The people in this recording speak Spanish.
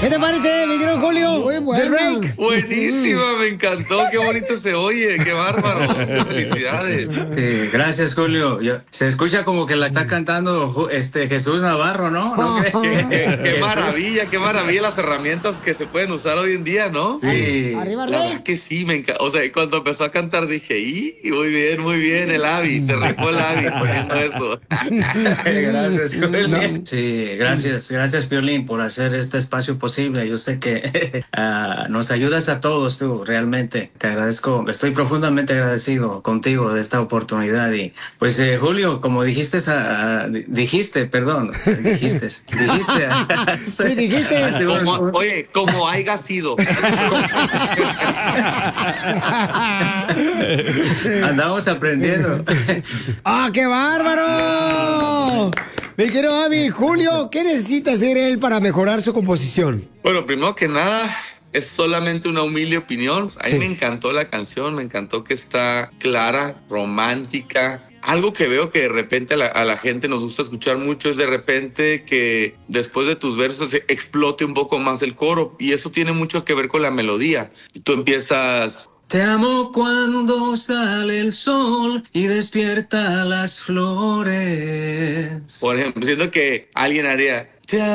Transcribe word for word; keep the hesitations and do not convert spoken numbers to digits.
¿Qué te parece, mi querido Julio? Muy buena. The Rake. Buenísima, me encantó, qué bonito se oye, qué bárbaro. Felicidades. Sí, gracias, Julio. Yo- se escucha como que la está cantando Ju- este Jesús Navarro, ¿no? ¿No crees? Qué, qué- qué maravilla, qué maravilla las herramientas que se pueden usar hoy en día, ¿no? Sí. Arriba, La Rake. verdad que sí, me encanta. O sea, cuando empezó a cantar dije, ¡y! Muy bien, muy bien, el Avi, se rifó el Avi poniendo eso. Gracias, Piolín. Sí, gracias, gracias, Piolín, por hacer este espacio posible. Yo sé que ah, nos ayudas a todos, tú, realmente. Te agradezco, estoy profundamente agradecido contigo de esta oportunidad. Y pues, eh, Julio, como dijiste, ah, di- dijiste, perdón, dijiste, dijiste. Sí, dijiste. hace un- Como, un- oye, como haya sido. Andamos aprendiendo. ¡Ah, qué bárbaro! Mi querido Abby, Julio, ¿qué necesita hacer él para mejorar su composición? Bueno, primero que nada, es solamente una humilde opinión. A mí Sí. me encantó la canción, me encantó que está clara, romántica. Algo que veo que de repente a la, a la gente nos gusta escuchar mucho es de repente que después de tus versos se explote un poco más el coro. Y eso tiene mucho que ver con la melodía. Y tú empiezas... Te amo cuando sale el sol y despierta las flores. Por ejemplo, siento que alguien haría... "Te